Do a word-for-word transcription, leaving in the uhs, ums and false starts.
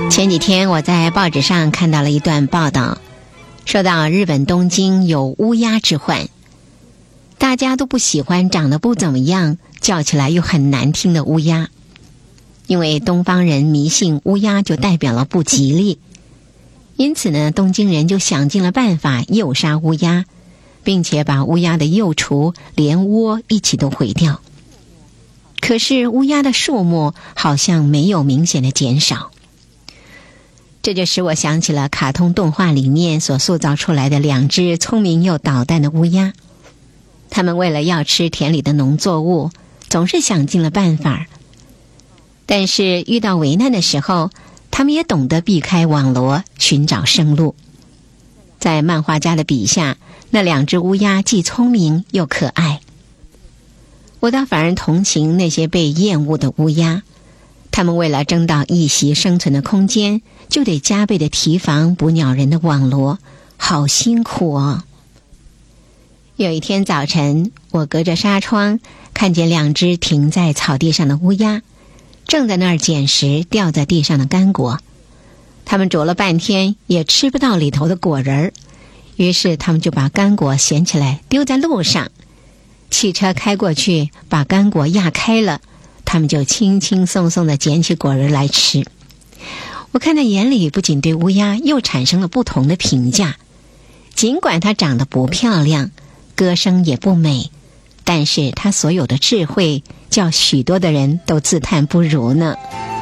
前几天我在报纸上看到了一段报道，说到日本东京有乌鸦之患，大家都不喜欢长得不怎么样、叫起来又很难听的乌鸦，因为东方人迷信乌鸦就代表了不吉利，因此呢，东京人就想尽了办法诱杀乌鸦，并且把乌鸦的幼雏连窝一起都毁掉。可是乌鸦的数目好像没有明显的减少，这就使我想起了卡通动画里面所塑造出来的两只聪明又捣蛋的乌鸦。它们为了要吃田里的农作物，总是想尽了办法，但是遇到危难的时候，它们也懂得避开网罗，寻找生路。在漫画家的笔下，那两只乌鸦既聪明又可爱。我倒反而同情那些被厌恶的乌鸦，他们为了争到一席生存的空间，就得加倍的提防捕鸟人的网罗，好辛苦哦。有一天早晨，我隔着纱窗看见两只停在草地上的乌鸦，正在那儿捡拾掉在地上的干果。他们啄了半天也吃不到里头的果仁儿，于是他们就把干果捡起来丢在路上。汽车开过去把干果压开了，他们就轻轻松松地捡起果仁来吃。我看在眼里，不仅对乌鸦又产生了不同的评价。尽管它长得不漂亮，歌声也不美，但是它所有的智慧叫许多的人都自叹不如呢。